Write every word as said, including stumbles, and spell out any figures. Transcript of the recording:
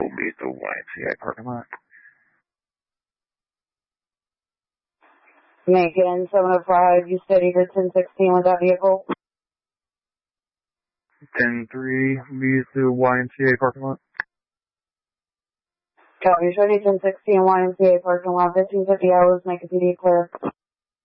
will be at the Y M C A parking lot. Macon seven oh five, you said you're ten sixteen with that vehicle? ten three will be at the Y M C A parking lot. Copy, showing ten sixteen Y M C A parking lot, fifteen fifty hours, make a P D clear.